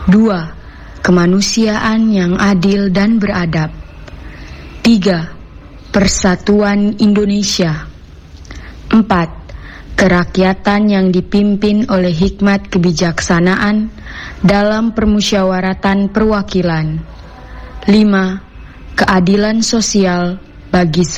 2. Kemanusiaan yang adil dan beradab. 3. Persatuan Indonesia. 4. Kerakyatan yang dipimpin oleh hikmat kebijaksanaan dalam permusyawaratan perwakilan. 5. Keadilan sosial bagi